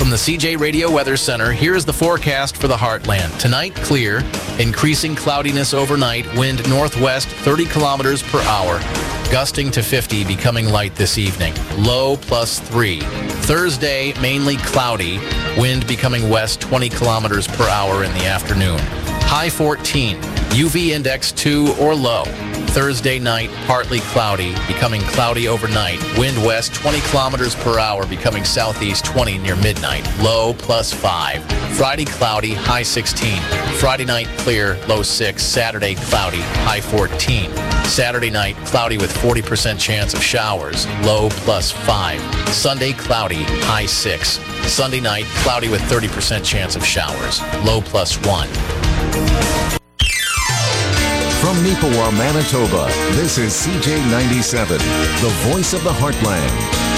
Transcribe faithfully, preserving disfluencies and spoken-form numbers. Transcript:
From the C J Radio Weather Center, here is the forecast for the Heartland. Tonight, clear, increasing cloudiness overnight, wind northwest thirty kilometers per hour, gusting to fifty, becoming light this evening. Low plus three. Thursday, mainly cloudy, wind becoming west twenty kilometers per hour in the afternoon. High fourteen, U V index two or low. Thursday night, partly cloudy, becoming cloudy overnight. Wind west twenty kilometers per hour, becoming southeast twenty near midnight. Low plus five. Friday cloudy, high sixteen. Friday night clear, low six. Saturday cloudy, high fourteen. Saturday night cloudy with forty percent chance of showers, low plus five. Sunday cloudy, high six. Sunday night cloudy with thirty percent chance of showers, low plus one. From Neepawa, Manitoba, this is C J ninety-seven, the voice of the Heartland.